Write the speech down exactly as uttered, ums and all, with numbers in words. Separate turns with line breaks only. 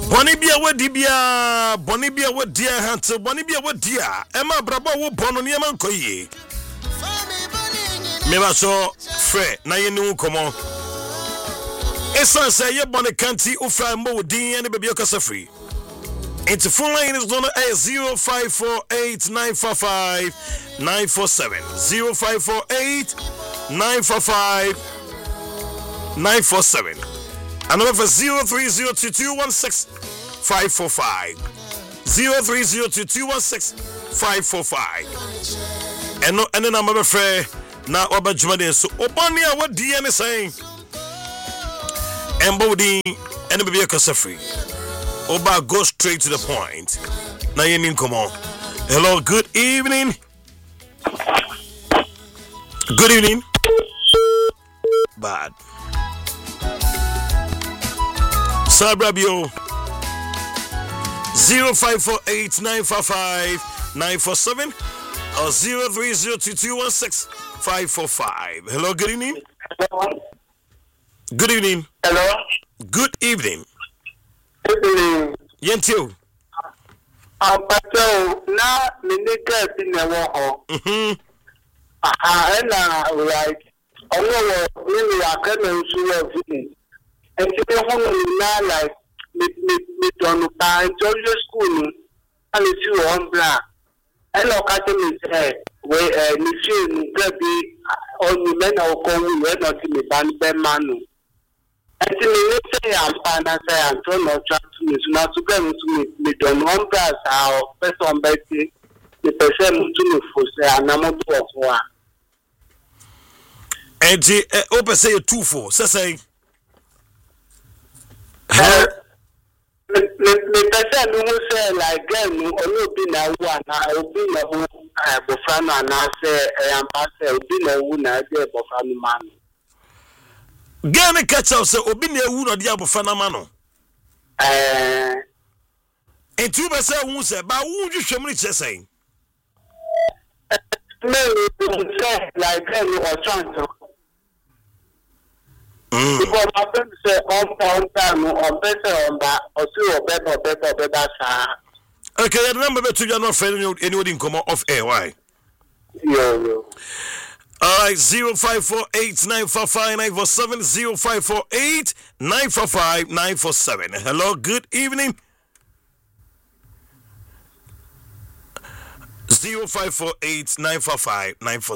Bonibia Wadibia, Bonibia Wadia Hunter, Bonibia Wadia, Emma Brabo Bono Niaman Koye. Meva so Fre, na yenu komo. Esa say ye bonne kanti ufra mo din and baby okasa free. Into phone line is on a zero five four eight nine four five nine four seven zero five four eight nine four five nine four seven. Another for zero three zero two two one six five four five zero three zero two two one six five four five. And no, and then I'm a friend now. Oba Jumade so Obania what D N is saying. Embody and baby Kasafri. Oba go straight to the point. Now you mean come on. Hello, good evening. Good evening. Bad. Sabrabio zero five four eight nine four five nine four seven or zero three zero two two one six five four five. Hello, good evening.
Hello.
Good evening.
Hello.
Good evening.
Good evening.
Yentio.
I'm Patel. Now, Minika in the wall.
Mm-hmm.
Ah, and now, like, I know really I can't show you. And so, now, like, me don't find Georgia school, and it's you on black. And look at me, say, where Monsieur Gabi on the men of Congo, we're not in the band, Manu. And to me, say, I'm fine, I say, I'm trying not to me, so not to come to me, me don't want us, our person, Betty, the person to me for say, I'm not to one.
And the open say two four, say.
The person who say like them only be na one na obi na who bofano na say I am say obi na who na dey bofano man.
Game catch up say obi na who na dey bofano man no.
Eh
and two be say who say ba who you hwem ni che say.
Me say like them or chance.
Mm.
Because I think say on on time on better on that or two or better better better sir.
Okay, the number to you are not friend anybody in come off air. Why?
Yo yo.
All right, zero five four eight nine four five nine four seven zero five four eight nine four five nine four seven. Hello, good evening. Zero five four eight nine four five nine four